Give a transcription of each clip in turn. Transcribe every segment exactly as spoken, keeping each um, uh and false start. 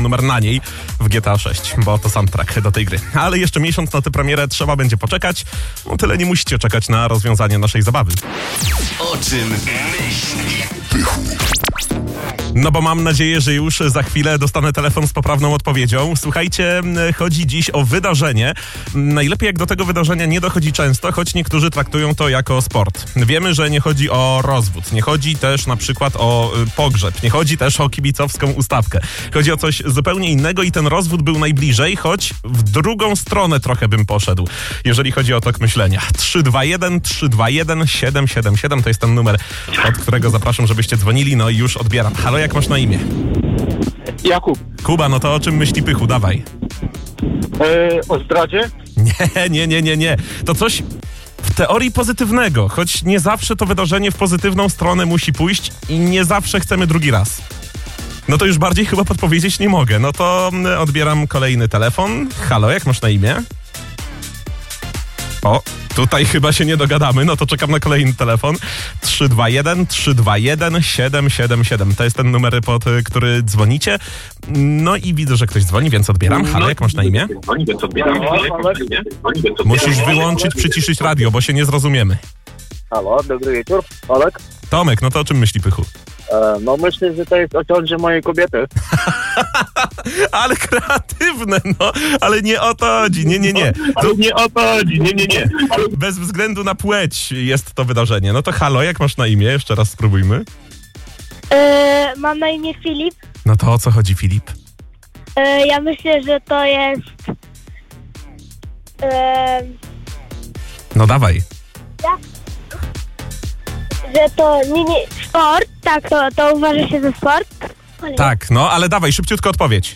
numer na niej w G T A sześć, bo to soundtrack do tej gry. Ale jeszcze miesiąc na tę premierę trzeba będzie poczekać. No tyle nie musicie czekać na rozwiązanie naszej zabawy. O czym myśli Pychu? No bo mam nadzieję, że już za chwilę dostanę telefon z poprawną odpowiedzią. Słuchajcie, chodzi dziś o wydarzenie. Najlepiej jak do tego wydarzenia nie dochodzi często, choć niektórzy traktują to jako sport. Wiemy, że nie chodzi o rozwód, nie chodzi też na przykład o pogrzeb, nie chodzi też o kibicowską ustawkę. Chodzi o coś zupełnie innego i ten rozwód był najbliżej, choć w drugą stronę trochę bym poszedł, jeżeli chodzi o tok myślenia. trzy dwa jeden trzy dwa jeden siedem siedem siedem to jest ten numer, od którego zapraszam, żebyście dzwonili. No i już odbieram. Halo, jak masz na imię? Jakub. Kuba, no to o czym myśli Pychu? Dawaj. Yy, o zdradzie? Nie, nie, nie, nie, nie. To coś w teorii pozytywnego, choć nie zawsze to wydarzenie w pozytywną stronę musi pójść i nie zawsze chcemy drugi raz. No to już bardziej chyba podpowiedzieć nie mogę. No to odbieram kolejny telefon. Halo, jak masz na imię? O, tutaj chyba się nie dogadamy, no to czekam na kolejny telefon. trzy dwa jeden trzy dwa jeden siedem siedem siedem. To jest ten numer, pod który dzwonicie. No i widzę, że ktoś dzwoni, więc odbieram. Halo, jak masz na imię? Musisz wyłączyć, przyciszyć radio, bo się nie zrozumiemy. Halo, dobry wieczór. Olek? Tomek, no to o czym myśli Pychu? E, no myślę, że to jest o ciąży mojej kobiety. Ale kreatywne, no. Ale nie o to chodzi, nie, nie, nie. Ale nie o to chodzi, nie, nie, nie. Bez względu na płeć jest to wydarzenie. No to halo, jak masz na imię? Jeszcze raz spróbujmy. E, mam na imię Filip. No to o co chodzi, Filip? E, ja myślę, że to jest... E, No dawaj. że to... Nie, nie, sport. Tak, to, to uważa się za sport. Ale Tak, no ale dawaj, szybciutko odpowiedź.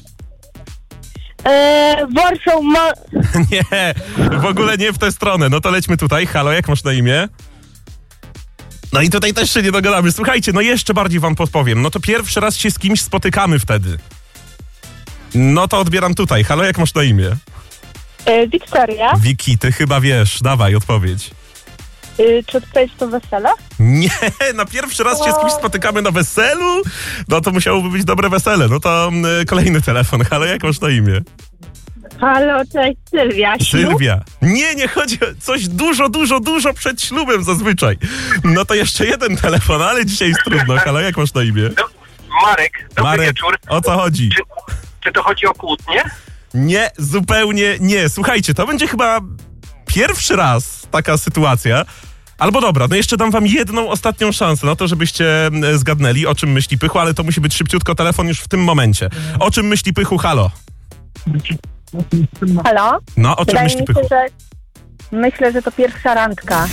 E, Warsaw ma... Nie, w ogóle nie w tę stronę. No to lećmy tutaj. Halo, jak masz na imię? No i tutaj też się nie dogadamy. Słuchajcie, no jeszcze bardziej wam podpowiem. No to pierwszy raz się z kimś spotykamy wtedy. No to odbieram tutaj. Halo, jak masz na imię? E, Wiktoria, Wiki, ty chyba wiesz. Dawaj, odpowiedź. e, czy to jest to wesele? Nie, na pierwszy raz się z kimś spotykamy na weselu? No to musiałoby być dobre wesele. No to y, kolejny telefon. Halo, jak masz na imię? Halo, cześć, Sylwia. Ślub? Sylwia. Nie, nie chodzi o coś dużo, dużo, dużo przed ślubem zazwyczaj. No to jeszcze jeden telefon, ale dzisiaj jest trudno. Halo, jak masz na imię? Marek, dobry Marek, wieczór. o co chodzi? Czy, czy to chodzi o kłótnię? Nie, zupełnie nie. Słuchajcie, to będzie chyba pierwszy raz taka sytuacja. Albo dobra, no jeszcze dam wam jedną ostatnią szansę na to, żebyście e, zgadnęli, o czym myśli Pychu, ale to musi być szybciutko telefon już w tym momencie. O czym myśli Pychu? Halo? Halo? No, o czym Wydaje myśli mi się, Pychu? że... Myślę, że to pierwsza randka.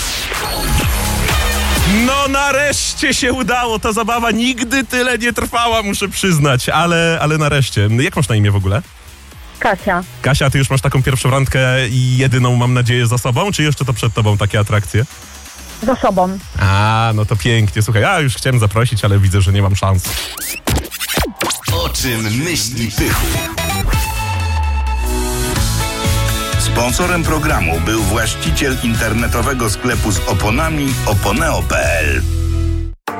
No nareszcie się udało, ta zabawa nigdy tyle nie trwała, muszę przyznać, ale, ale nareszcie. Jak masz na imię w ogóle? Kasia. Kasia, ty już masz taką pierwszą randkę i jedyną, mam nadzieję, za sobą, czy jeszcze to przed tobą takie atrakcje? Za sobą. A, no to pięknie, słuchaj, ja już chciałem zaprosić, ale widzę, że nie mam szans. O czym myśli Pychu? Sponsorem programu był właściciel internetowego sklepu z oponami oponeo kropka p l.